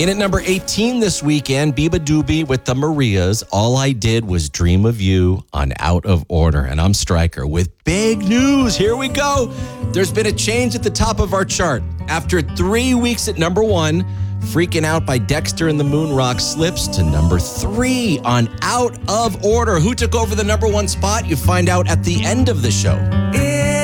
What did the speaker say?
In at number 18 this weekend, Biba Doobie with the Marias. All I Did Was Dream of You on Out of Order. And I'm Stryker with big news. Here we go. There's been a change at the top of our chart. After 3 weeks at number 1, Freaking Out by Dexter and the Moonrock slips to number 3 on Out of Order. Who took over the number 1 spot? You find out at the end of the show.